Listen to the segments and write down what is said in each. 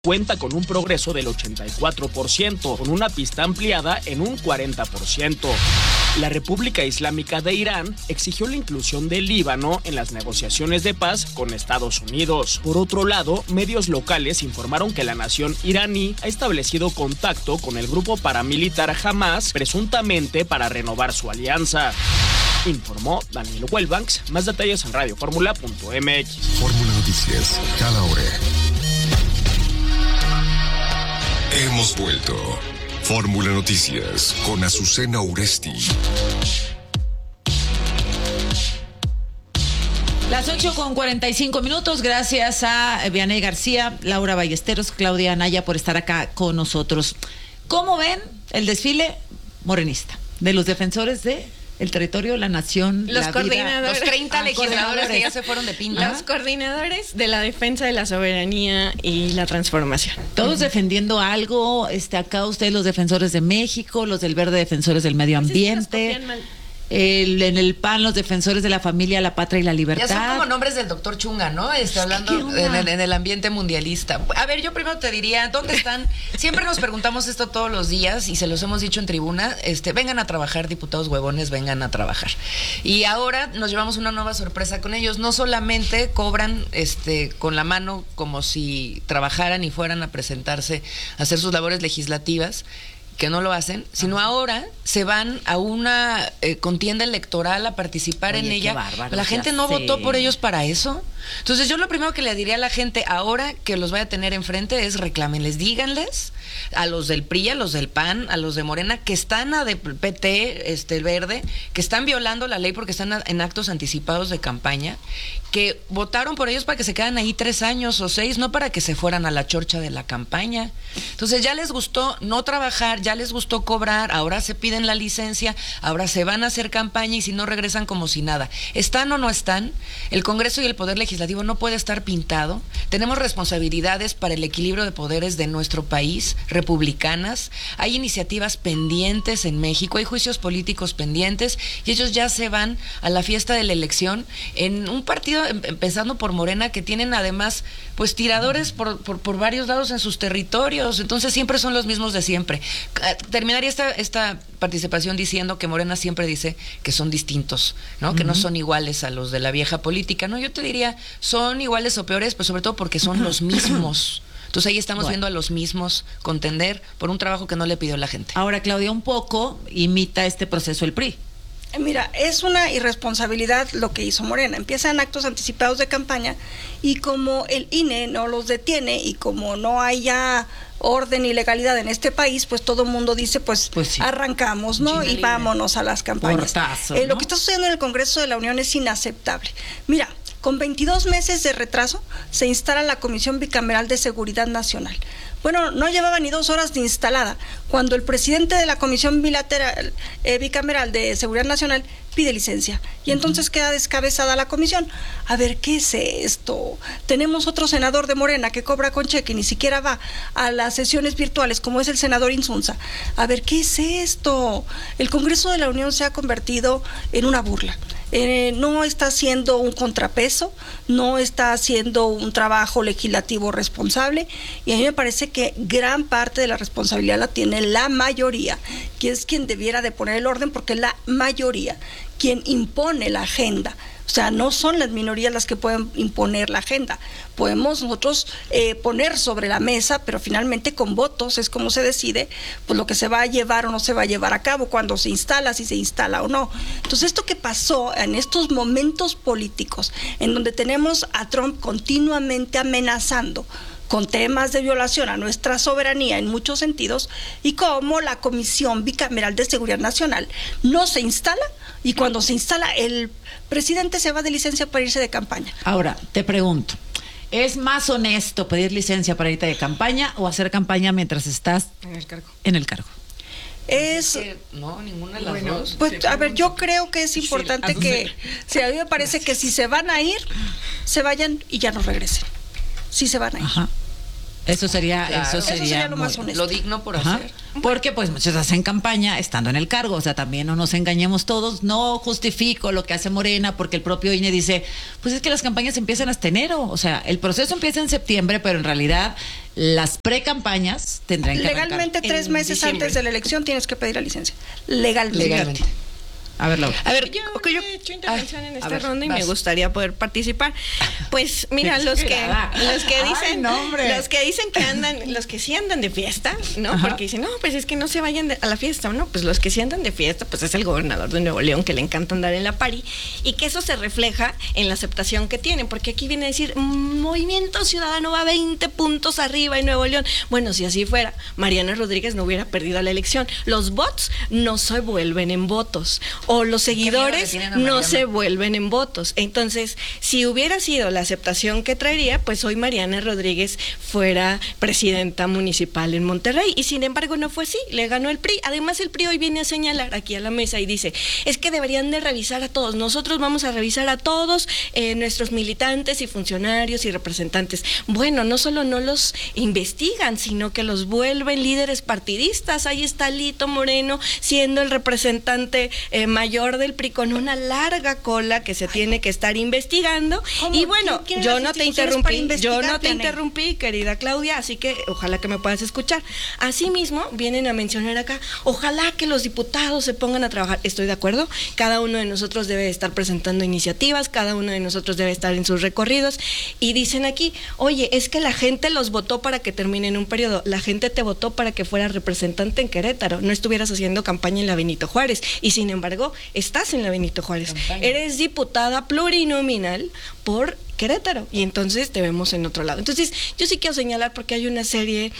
cuenta con un progreso del 84%, con una pista ampliada en un 40%. La República Islámica de Irán exigió la inclusión del Líbano en las negociaciones de paz con Estados Unidos. Por otro lado, medios locales informaron que la nación iraní ha establecido contacto con el grupo paramilitar Hamas, presuntamente para renovar su alianza. Informó Daniel Huelbanks. Más detalles en radioformula.mx. Fórmula Noticias, cada hora. Hemos vuelto. Fórmula Noticias con Azucena Uresti. Las 8:45. Gracias a Vianey García, Laura Ballesteros, Claudia Anaya por estar acá con nosotros. ¿Cómo ven el desfile morenista de los defensores de el territorio, la nación, los la coordinadores, vida? Los 30 legisladores que ya se fueron de pinta. Los coordinadores de la defensa de la soberanía y la transformación. Todos defendiendo algo. Acá ustedes, los defensores de México, los del Verde, defensores del medio ambiente. En el PAN, los defensores de la familia, la patria y la libertad. Ya son como nombres del doctor Chunga, ¿no? Hablando en el ambiente mundialista. A ver, yo primero te diría, ¿dónde están? Siempre nos preguntamos esto todos los días y se los hemos dicho en tribuna. Vengan a trabajar, diputados huevones, vengan a trabajar. Y ahora nos llevamos una nueva sorpresa con ellos. No solamente cobran con la mano como si trabajaran y fueran a presentarse a hacer sus labores legislativas, que no lo hacen, sino ahora se van a una contienda electoral a participar en ella. Bárbaro, la gente no votó por ellos para eso. Entonces yo lo primero que le diría a la gente ahora que los vaya a tener enfrente es reclámenles, díganles a los del PRI, a los del PAN, a los de Morena, que están a de PT, el Verde, que están violando la ley porque están en actos anticipados de campaña, que votaron por ellos para que se quedan ahí 3 años o 6, no para que se fueran a la chorcha de la campaña. Entonces ya les gustó no trabajar, ya les gustó cobrar, ahora se piden la licencia, ahora se van a hacer campaña y si no regresan como si nada. ¿Están o no están? El Congreso y el Poder Legislativo no puede estar pintado. Tenemos responsabilidades para el equilibrio de poderes de nuestro país, republicanas. Hay iniciativas pendientes en México, hay juicios políticos pendientes y ellos ya se van a la fiesta de la elección en un partido, empezando por Morena, que tienen además pues tiradores por varios lados en sus territorios. Entonces siempre son los mismos de siempre. Terminaría esta participación diciendo que Morena siempre dice que son distintos, ¿no? Que no son iguales a los de la vieja política. No, yo te diría, son iguales o peores, pero sobre todo porque son los mismos. Entonces ahí estamos viendo a los mismos contender por un trabajo que no le pidió la gente. Ahora, Claudia, un poco imita este proceso el PRI. Mira, es una irresponsabilidad lo que hizo Morena. Empiezan actos anticipados de campaña y como el INE no los detiene y como no hay ya orden y legalidad en este país, pues todo el mundo dice, pues sí, arrancamos, ¿no? Y vámonos a las campañas. Portazo, ¿no? Lo que está sucediendo en el Congreso de la Unión es inaceptable. Mira, con 22 meses de retraso se instala la Comisión Bicameral de Seguridad Nacional. Bueno, no llevaba ni 2 horas de instalada cuando el presidente de la Comisión Bicameral de Seguridad Nacional pide licencia y entonces queda descabezada la comisión. A ver, ¿qué es esto? Tenemos otro senador de Morena que cobra con cheque y ni siquiera va a las sesiones virtuales como es el senador Insunza. A ver, ¿qué es esto? El Congreso de la Unión se ha convertido en una burla. No está haciendo un contrapeso, no está haciendo un trabajo legislativo responsable y a mí me parece que gran parte de la responsabilidad la tiene la mayoría, que es quien debiera de poner el orden porque la mayoría quien impone la agenda. O sea, no son las minorías las que pueden imponer la agenda. Podemos nosotros poner sobre la mesa, pero finalmente con votos es como se decide pues lo que se va a llevar o no se va a llevar a cabo, cuando se instala, si se instala o no. Entonces, esto que pasó en estos momentos políticos, en donde tenemos a Trump continuamente amenazando con temas de violación a nuestra soberanía en muchos sentidos, y cómo la Comisión Bicameral de Seguridad Nacional no se instala, y cuando se instala el presidente se va de licencia para irse de campaña. Ahora, te pregunto, ¿es más honesto pedir licencia para irte de campaña o hacer campaña mientras estás en el cargo? No, ninguna de las dos. Pues a ver, yo creo que es importante que, a mí me parece que si se van a ir, se vayan y ya no regresen. Sí se van a ir. Ajá. Eso sería, Claro. eso sería lo más honesto. Lo digno por Ajá. hacer. Porque pues muchos hacen campaña estando en el cargo, o sea, también no nos engañemos todos, no justifico lo que hace Morena porque el propio INE dice, pues es que las campañas empiezan hasta enero, o sea, el proceso empieza en septiembre, pero en realidad las precampañas tendrán que Legalmente arrancar 3 meses diciembre. antes de la elección tienes que pedir la licencia. Legalmente. Legalmente. A ver, Laura. A ver, yo he hecho intervención en a esta ver, ronda y vas. me gustaría poder participar. Pues mira, los que Ay, dicen, no, hombre. los que dicen que andan, los que sí andan de fiesta, ¿no? Ajá. Porque dicen, no, pues es que no se vayan a la fiesta, ¿no? Pues los que sí andan de fiesta, pues es el gobernador de Nuevo León que le encanta andar en la pari y que eso se refleja en la aceptación que tienen, porque aquí viene a decir, Movimiento Ciudadano va 20 puntos arriba en Nuevo León. Bueno, si así fuera, Mariana Rodríguez no hubiera perdido la elección. Los bots no se vuelven en votos, o los seguidores tienen a no Mariana. se vuelven en votos. Entonces, si hubiera sido la aceptación que traería, pues hoy Mariana Rodríguez fuera presidenta municipal en Monterrey. Y sin embargo no fue así, le ganó el PRI. Además el PRI hoy viene a señalar aquí a la mesa y dice, es que deberían de revisar a todos. Nosotros vamos a revisar a todos nuestros militantes y funcionarios y representantes. Bueno, no solo no los investigan, sino que los vuelven líderes partidistas. Ahí está Lito Moreno siendo el representante mayor del PRI con una larga cola que se tiene que estar investigando. ¿Cómo? Y bueno, ¿Quién yo las no te instituciones para interrumpí, investigar, Dianey? querida Claudia, así que ojalá que me puedas escuchar. Asimismo, vienen a mencionar acá, ojalá que los diputados se pongan a trabajar. Estoy de acuerdo, cada uno de nosotros debe estar presentando iniciativas, cada uno de nosotros debe estar en sus recorridos, y dicen aquí, oye, es que la gente los votó para que terminen un periodo, la gente te votó para que fueras representante en Querétaro, no estuvieras haciendo campaña en la Benito Juárez, y sin embargo, estás en la Benito Juárez, eres diputada plurinominal por Querétaro, y entonces te vemos en otro lado. Entonces, yo sí quiero señalar porque hay una serie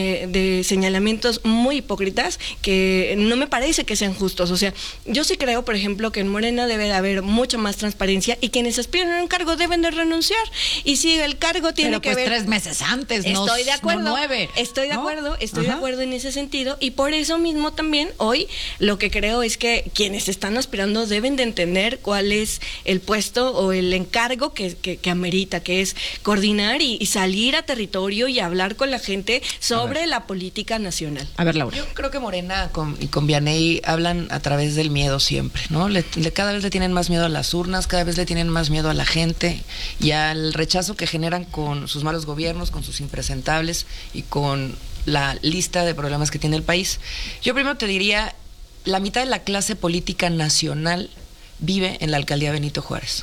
de señalamientos muy hipócritas que no me parece que sean justos. O sea, yo sí creo, por ejemplo, que en Morena debe de haber mucha más transparencia y quienes aspiran a un cargo deben de renunciar. Y si el cargo tiene Pero que pues ver... 3 meses antes, no, Estoy de acuerdo, no 9. estoy de ¿no? acuerdo, estoy de Ajá. acuerdo en ese sentido, y por eso mismo también hoy lo que creo es que quienes están aspirando deben de entender cuál es el puesto o el encargo que amerita, que es coordinar y salir a territorio y hablar con la gente sobre la política nacional. A ver, Laura. Yo creo que Morena y con Vianey hablan a través del miedo siempre, ¿no? Cada vez le tienen más miedo a las urnas, cada vez le tienen más miedo a la gente y al rechazo que generan con sus malos gobiernos, con sus impresentables y con la lista de problemas que tiene el país. Yo primero te diría, la mitad de la clase política nacional vive en la alcaldía Benito Juárez.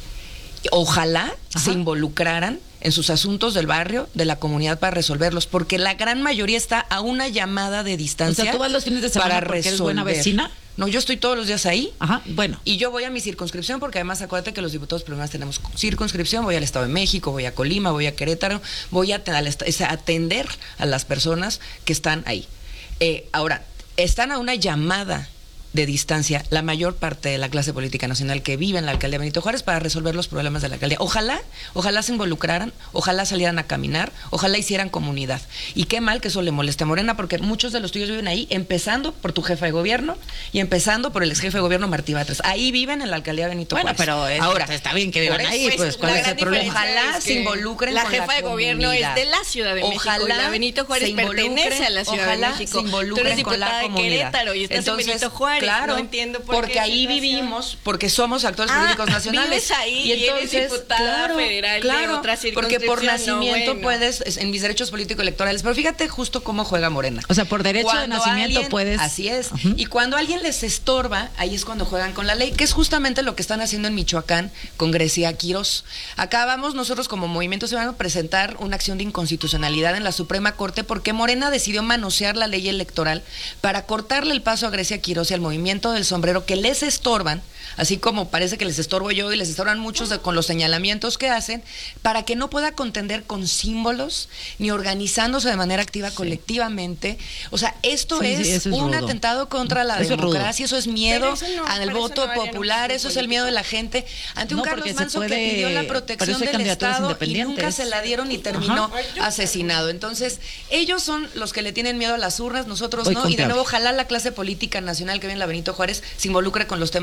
Ojalá se involucraran en sus asuntos del barrio, de la comunidad para resolverlos, porque la gran mayoría está a una llamada de distancia. O sea, ¿tú vas los fines de semana para porque eres buena resolver. vecina? No, yo estoy todos los días ahí. Ajá, bueno. Y yo voy a mi circunscripción porque además acuérdate que los diputados primarios tenemos circunscripción, voy al Estado de México, voy a Colima, voy a Querétaro, voy a atender a las personas que están ahí. Ahora, están a una llamada de distancia la mayor parte de la clase política nacional que vive en la alcaldía Benito Juárez para resolver los problemas de la alcaldía. Ojalá se involucraran, ojalá salieran a caminar, ojalá hicieran comunidad. Y qué mal que eso le moleste a Morena, porque muchos de los tuyos viven ahí, empezando por tu jefa de gobierno y empezando por el ex jefe de gobierno Martí Batres. Ahí viven en la alcaldía Benito Bueno, Juárez. pero ahora está bien que vivan ahí, pues ¿cuál la es el gran problema? diferencia Ojalá es se que involucren la con jefa la de gobierno es comunidad. de la Ciudad de México, Ojalá y la Benito Juárez se involucren, pertenece a la Ciudad de ojalá México. se involucren Tú eres con la diputada de comunidad. Querétaro y estás Entonces, en Benito Juárez. claro, No entiendo por porque qué ahí vivimos, porque somos actores políticos nacionales. Vives ahí y eres diputada federal de otra porque por circunscripción, nacimiento no, bueno. puedes, en mis derechos político-electorales, pero fíjate justo cómo juega Morena. O sea, por derecho de Cuando nacimiento puedes... Así es. Ujú. Y cuando alguien les estorba, ahí es cuando juegan con la ley, que es justamente lo que están haciendo en Michoacán con Grecia Quirós. Acá vamos nosotros como Movimiento Ciudadano a presentar una acción de inconstitucionalidad en la Suprema Corte porque Morena decidió manosear la ley electoral para cortarle el paso a Grecia Quirós y al movimiento del sombrero que les estorban, así como parece que les estorbo yo y les estorban muchos con los señalamientos que hacen, para que no pueda contender con símbolos ni organizándose de manera activa colectivamente. O sea, esto Sí, es eso es un rudo. atentado contra la Eso es rudo. democracia, eso es miedo Pero eso no, al pero eso voto no vayan a un popular, partido eso es el miedo de la gente ante un No, Carlos porque se Manso que puede- pidió la pero protección eso hay del candidaturas Estado y independientes. nunca se la dieron y terminó asesinado. Entonces, ellos son los que le tienen miedo a las urnas, nosotros Voy no, con y de Claudia. nuevo ojalá la clase política nacional que viene en la Benito Juárez se involucre con los temas del barrio.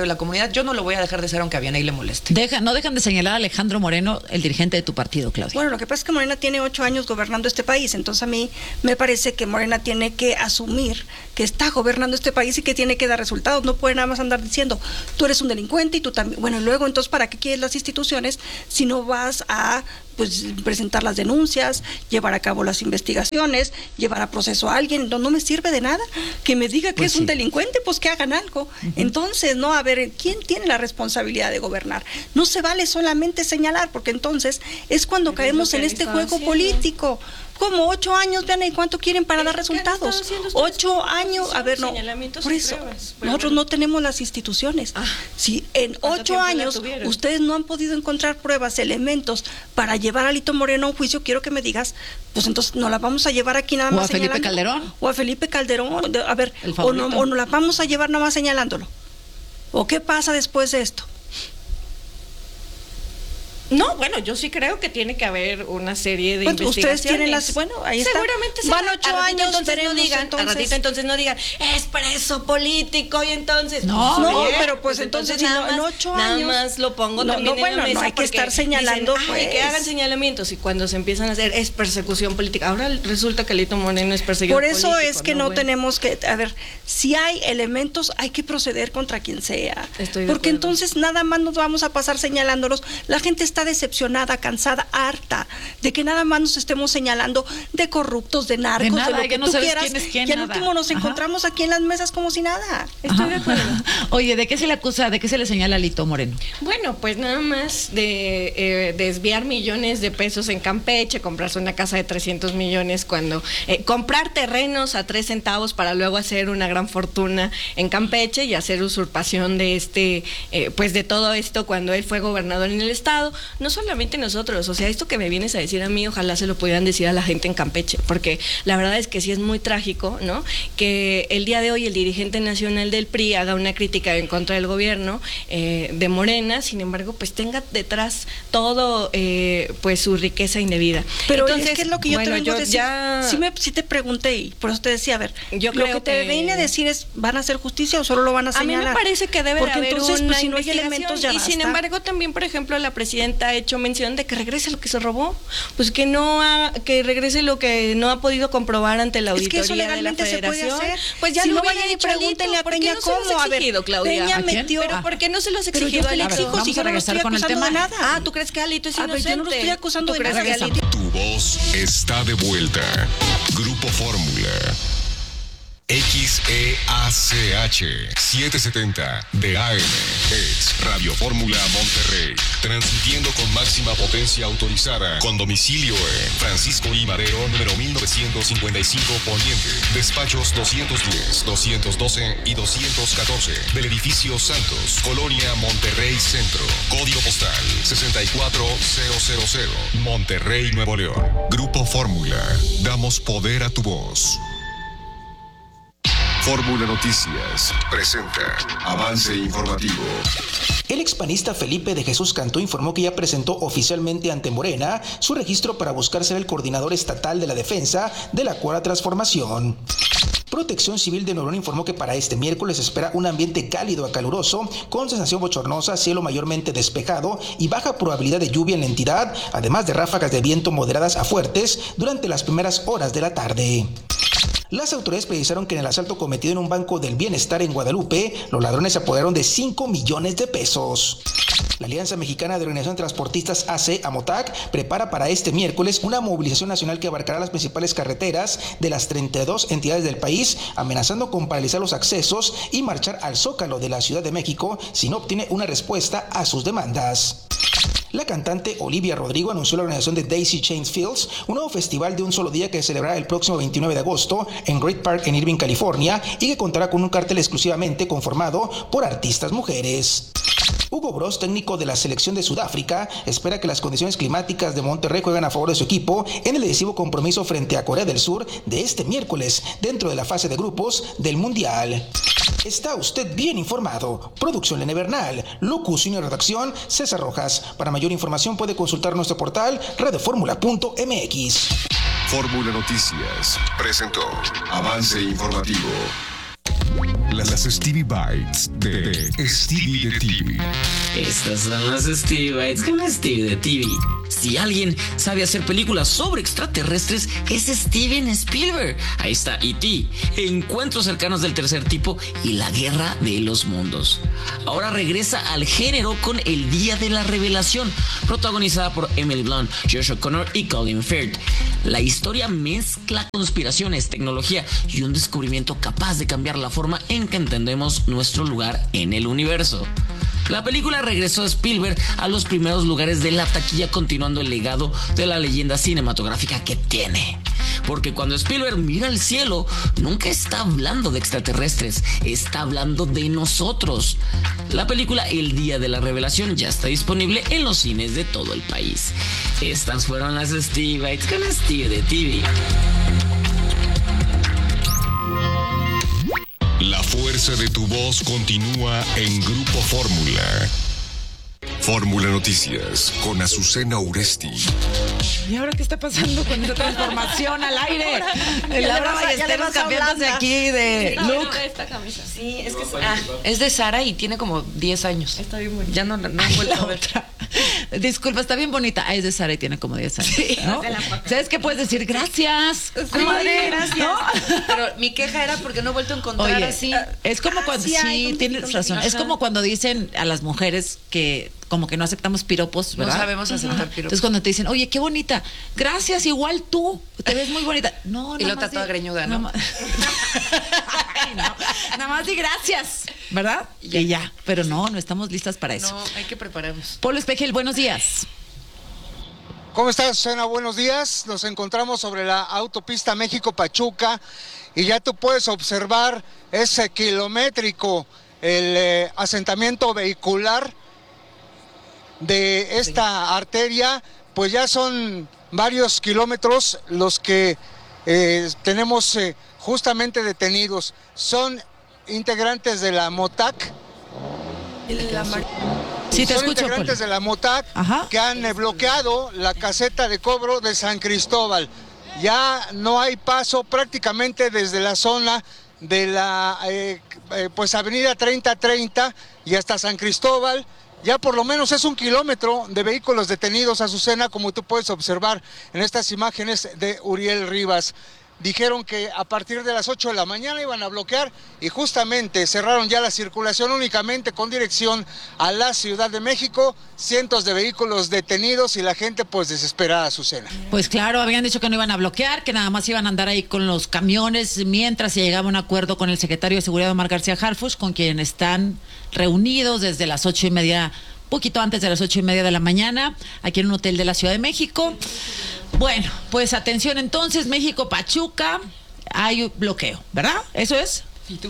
la comunidad. Yo no lo voy a dejar de ser aunque a Vianey le moleste. No dejan de señalar a Alejandro Moreno, el dirigente de tu partido, Claudia. Bueno, lo que pasa es que Morena tiene 8 años gobernando este país, entonces a mí me parece que Morena tiene que asumir que está gobernando este país y que tiene que dar resultados. No puede nada más andar diciendo, tú eres un delincuente y tú también. Bueno, y luego entonces, ¿para qué quieres las instituciones si no vas a presentar las denuncias, llevar a cabo las investigaciones, llevar a proceso a alguien? No me sirve de nada que me diga que es un delincuente, pues que hagan algo. Entonces, no, a ver, ¿quién tiene la responsabilidad de gobernar? No se vale solamente señalar, porque entonces es cuando caemos en este juego político. Como 8 años, vean, ¿y cuánto quieren para dar resultados? 8 años, a ver, no, por eso, nosotros no tenemos las instituciones. Si en 8 años ustedes no han podido encontrar pruebas, elementos para llevar a Alito Moreno a un juicio, quiero que me digas, pues entonces no la vamos a llevar aquí nada más señalando. ¿O a Felipe Calderón? O a Felipe Calderón, a ver, o no la vamos a llevar nada más señalándolo. ¿O qué pasa después de esto? No, bueno, yo sí creo que tiene que haber una serie de investigaciones. Ustedes tienen las, bueno, ahí está. Seguramente van 8 años, entonces no digan, a ratito entonces no digan, es preso político y entonces no, pero pues entonces nada más, en 8 años nada más lo pongo también en la mesa, no hay que estar señalando, dicen, pues, que hagan señalamientos y cuando se empiezan a hacer es persecución política. Ahora resulta que Alito Moreno es perseguido político. Por eso es que no tenemos que, a ver, si hay elementos hay que proceder contra quien sea. Porque entonces nada más nos vamos a pasar señalándolos. La gente está decepcionada, cansada, harta de que nada más nos estemos señalando de corruptos, de narcos, de lo que tú quieras, y al último nos encontramos aquí en las mesas como si nada. Estoy de acuerdo. Oye, ¿de qué se le acusa, de qué se le señala a Alito Moreno? Bueno, pues nada más de desviar millones de pesos en Campeche, comprarse una casa de 300 millones cuando comprar terrenos a 3 centavos para luego hacer una gran fortuna en Campeche y hacer usurpación de pues de todo esto cuando él fue gobernador en el estado. No solamente nosotros, o sea, esto que me vienes a decir a mí, ojalá se lo pudieran decir a la gente en Campeche, porque la verdad es que sí es muy trágico, ¿no? Que el día de hoy el dirigente nacional del PRI haga una crítica en contra del gobierno de Morena, sin embargo, pues tenga detrás todo, pues su riqueza indebida. Pero entonces, es que es lo que yo te vengo a decir. Sí te pregunté y por eso te decía, a ver, yo creo lo que te vine a decir es, ¿van a hacer justicia o solo lo van a señalar? A mí me parece que debe de haber entonces, una pues, si no hay elementos, ya y basta. Sin embargo, también, por ejemplo, la presidenta ha hecho mención de que regrese lo que se robó, pues que regrese lo que no ha podido comprobar ante la auditoría, es que eso legalmente de la Federación. Se puede hacer. Pues ya si no vayan y pregúntenle a Peña cómo. A ver, Claudia. Peña metió. Pero ¿por qué no se los ha exigido a Alito? Vamos a regresar con el tema. Nada. ¿Tú crees que Alito es inocente? Yo no lo estoy acusando de nada. Tu voz está de vuelta. Grupo Fórmula. XEACH 770 de AM es Radio Fórmula Monterrey, transmitiendo con máxima potencia autorizada, con domicilio en Francisco I. Madero, número 1955 Poniente, despachos 210, 212 y 214 del edificio Santos, Colonia Monterrey Centro, código postal 64000, Monterrey, Nuevo León. Grupo Fórmula, damos poder a tu voz. Fórmula Noticias presenta avance informativo. El expanista Felipe de Jesús Cantú informó que ya presentó oficialmente ante Morena su registro para buscar ser el coordinador estatal de la defensa de la Cuarta Transformación. Protección Civil de Nuevo León informó que para este miércoles se espera un ambiente cálido a caluroso, con sensación bochornosa, cielo mayormente despejado y baja probabilidad de lluvia en la entidad, además de ráfagas de viento moderadas a fuertes durante las primeras horas de la tarde. Las autoridades precisaron que en el asalto cometido en un banco del bienestar en Guadalupe, los ladrones se apoderaron de 5 millones de pesos. La Alianza Mexicana de Organización de Transportistas AC, AMOTAC, prepara para este miércoles una movilización nacional que abarcará las principales carreteras de las 32 entidades del país, amenazando con paralizar los accesos y marchar al Zócalo de la Ciudad de México si no obtiene una respuesta a sus demandas. La cantante Olivia Rodrigo anunció la organización de Daisy Chains Fields, un nuevo festival de un solo día que se celebrará el próximo 29 de agosto en Great Park en Irving, California, y que contará con un cartel exclusivamente conformado por artistas mujeres. Hugo Broz, técnico de la selección de Sudáfrica, espera que las condiciones climáticas de Monterrey jueguen a favor de su equipo en el decisivo compromiso frente a Corea del Sur de este miércoles, dentro de la fase de grupos del Mundial. Está usted bien informado. Producción Lene Bernal, locución y redacción César Rojas. Para mayor información puede consultar nuestro portal radioformula.mx. Fórmula Noticias presentó avance informativo. Las Stevie Bites de Stevie de TV. Estas son las Stevie Bites con Stevie de TV. Si alguien sabe hacer películas sobre extraterrestres, es Steven Spielberg. Ahí está E.T., Encuentros cercanos del tercer tipo y La guerra de los mundos. Ahora regresa al género con El día de la revelación, protagonizada por Emily Blunt, Josh O'Connor y Colin Firth. La historia mezcla conspiraciones, tecnología y un descubrimiento capaz de cambiar la forma en que entendemos nuestro lugar en el universo. La película regresó a Spielberg a los primeros lugares de la taquilla, continuando el legado de la leyenda cinematográfica que tiene. Porque cuando Spielberg mira al cielo, nunca está hablando de extraterrestres, está hablando de nosotros. La película El día de la revelación ya está disponible en los cines de todo el país. Estas fueron las Stevie Bites con Stevie de TV. La fuerza de tu voz continúa en Grupo Fórmula. Fórmula Noticias con Azucena Uresti. ¿Y ahora qué está pasando con esta transformación al aire? Laura Ballesteros cambiándose aquí de look. Esta camisa. Sí, es que es de Sara y tiene como 10 años. está bien bonita. Ya no he vuelto a ver. Disculpa, está bien bonita. Es de Sara y tiene como 10 años. Sí, ¿no? ¿Sabes qué puedes decir? Gracias. Comadre, gracias. ¿No? Pero mi queja era porque no he vuelto a encontrar así. Es como cuando, sí, tienes razón. Es como cuando dicen a las mujeres que como que no aceptamos piropos, ¿verdad? No sabemos aceptar piropos. Entonces cuando te dicen, oye, qué bonita, gracias, igual tú, te ves muy bonita. No, y lo está toda greñuda, ¿no? Nada más di gracias, ¿verdad? Y ya, pero no estamos listas para eso. No, hay que prepararnos. Polo Espejel, buenos días. ¿Cómo estás, Susana? Buenos días. Nos encontramos sobre la autopista México-Pachuca y ya tú puedes observar ese kilométrico, el asentamiento vehicular de esta arteria. Pues ya son varios kilómetros los que tenemos justamente detenidos. Son integrantes de la MOTAC. Sí, te Son escucho, integrantes Polo. de la MOTAC. Ajá. Que han bloqueado la caseta de cobro de San Cristóbal. Ya no hay paso prácticamente desde la zona de la pues avenida 3030 y hasta San Cristóbal. Ya por lo menos es 1 kilómetro de vehículos detenidos, Azucena, como tú puedes observar en estas imágenes de Uriel Rivas. Dijeron que a partir de las 8 de la mañana iban a bloquear y justamente cerraron ya la circulación únicamente con dirección a la Ciudad de México. Cientos de vehículos detenidos y la gente pues desesperada, Azucena. Pues claro, habían dicho que no iban a bloquear, que nada más iban a andar ahí con los camiones mientras se llegaba a un acuerdo con el secretario de Seguridad, Omar García Harfuch, con quien están reunidos desde las 8:30, poquito antes de las 8:30 de la mañana, aquí en un hotel de la Ciudad de México. Bueno, pues atención entonces, México-Pachuca, hay bloqueo, ¿verdad? ¿Eso es?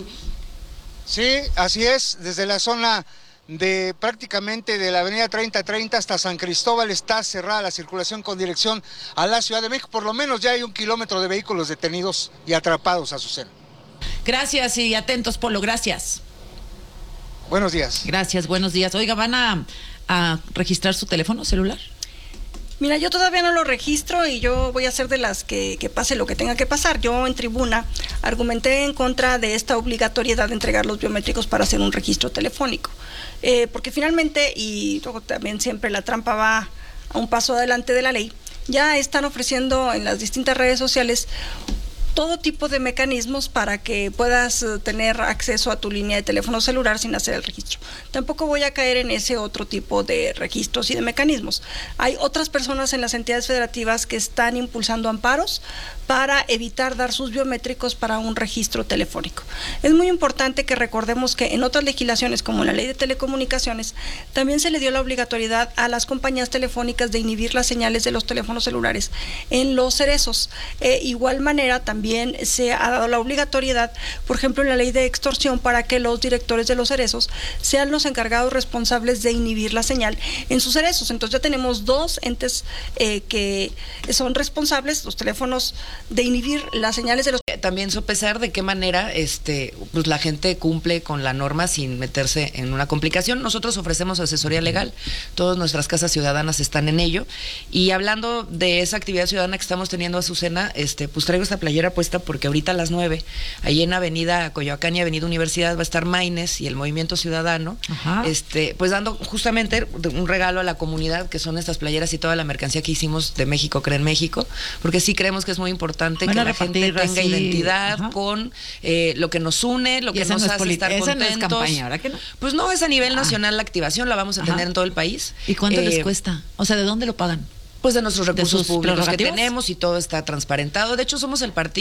Sí, así es, desde la zona de prácticamente de la avenida 3030 hasta San Cristóbal está cerrada la circulación con dirección a la Ciudad de México. Por lo menos ya hay 1 kilómetro de vehículos detenidos y atrapados, Azucena. Gracias y atentos, Polo, gracias. Buenos días. Gracias, buenos días. Oiga, ¿van a registrar su teléfono celular? Mira, yo todavía no lo registro y yo voy a ser de las que pase lo que tenga que pasar. Yo en tribuna argumenté en contra de esta obligatoriedad de entregar los biométricos para hacer un registro telefónico. Porque finalmente, y luego también siempre la trampa va a un paso adelante de la ley, ya están ofreciendo en las distintas redes sociales todo tipo de mecanismos para que puedas tener acceso a tu línea de teléfono celular sin hacer el registro. Tampoco voy a caer en ese otro tipo de registros y de mecanismos. Hay otras personas en las entidades federativas que están impulsando amparos para evitar dar sus biométricos para un registro telefónico. Es muy importante que recordemos que en otras legislaciones, como la Ley de Telecomunicaciones, también se le dio la obligatoriedad a las compañías telefónicas de inhibir las señales de los teléfonos celulares en los cerezos. Igual manera, también se ha dado la obligatoriedad, por ejemplo, en la Ley de Extorsión, para que los directores de los cerezos sean los encargados responsables de inhibir la señal en sus cerezos. Entonces ya tenemos 2 entes que son responsables, los teléfonos, de inhibir las señales de los... También sopesar de qué manera pues la gente cumple con la norma sin meterse en una complicación. Nosotros ofrecemos asesoría legal, todas nuestras casas ciudadanas están en ello. Y hablando de esa actividad ciudadana que estamos teniendo, Azucena, pues traigo esta playera apuesta porque ahorita a las 9, ahí en Avenida Coyoacán y Avenida Universidad va a estar Maines y el Movimiento Ciudadano, pues dando justamente un regalo a la comunidad, que son estas playeras y toda la mercancía que hicimos de México Cree en México, porque sí creemos que es muy importante que la gente tenga identidad con lo que nos une, lo que nos hace estar contentos. No es campaña, ¿verdad que no? Pues no, es a nivel nacional la activación, la vamos a tener en todo el país. ¿Y cuánto les cuesta? O sea, ¿de dónde lo pagan? Pues de nuestros recursos públicos que prerrogativas tenemos, y todo está transparentado. De hecho, somos el partido